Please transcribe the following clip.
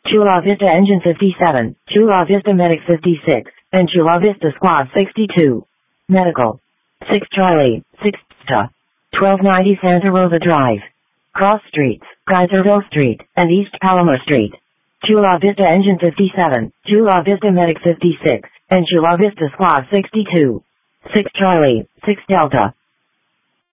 Chula Vista Engine 57, Chula Vista Medic 56, and Chula Vista Squad 62. Medical. 6 Charlie, 6 Ta. 1290 Santa Rosa Drive. Cross Streets, Geyserville Street, and East Palomar Street. Chula Vista Engine 57, Chula Vista Medic 56, and Chula Vista Squad 62. 6 Charlie, 6 Delta.